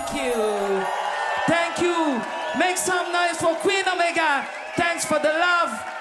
Thank you. Thank you. Make some noise for Queen Omega. Thanks for the love.